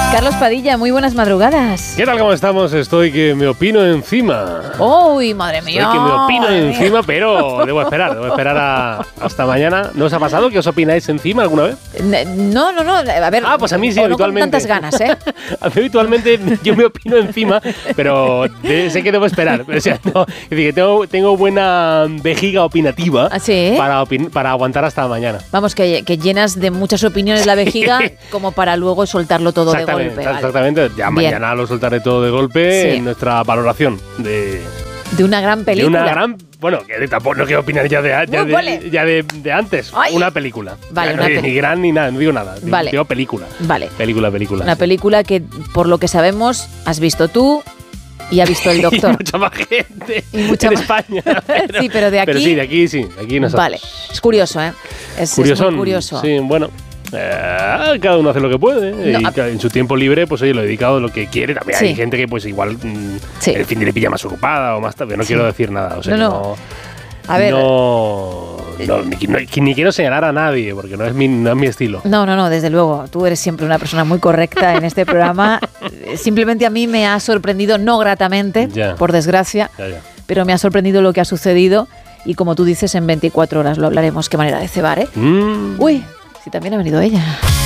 Carlos Padilla, muy buenas madrugadas. ¿Qué tal? ¿Cómo estamos? Estoy que me opino encima. ¡Uy, madre mía! Estoy que me opino encima, pero debo esperar hasta mañana. ¿No os ha pasado que os opináis encima alguna vez? No, a ver. Pues a mí sí, no habitualmente. con tantas ganas, ¿eh? A mí habitualmente yo me opino encima, pero sé que debo esperar. O sea, es decir, que tengo buena vejiga opinativa. ¿Ah, sí? para aguantar hasta mañana. Vamos, que llenas de muchas opiniones la vejiga como para luego soltarlo todo de golpe. Exactamente. Ya Bien. mañana lo soltaré todo de golpe Sí. en nuestra valoración de una gran película. Bueno, que tampoco no quiero opinar ya de antes. Ay. Una película. Vale, Ya, una ni gran ni nada, no digo nada. Vale. Digo película. Vale. Película. Una película que, por lo que sabemos, has visto tú y ha visto el doctor. Y mucha más gente Y mucha en más. España. Sí, pero de aquí. Pero sí, de aquí sí. De aquí nosotros. Vale. Es curioso, ¿eh? Es muy curioso. Sí, bueno. Cada uno hace lo que puede. No, Y en su tiempo libre, pues oye, lo he dedicado a lo que quiere. También Sí. hay gente que, pues igual, Sí. el fin de le pilla más ocupada o más tarde. No quiero decir nada. O sea, No. A ver. ni quiero señalar a nadie, porque no es mi estilo. No, desde luego. Tú eres siempre una persona muy correcta en este programa. Simplemente a mí me ha sorprendido, no gratamente, Ya. por desgracia, Ya. pero me ha sorprendido lo que ha sucedido. Y como tú dices, en 24 horas lo hablaremos. Qué manera de cebar, ¿eh? Uy, si también ha venido ella.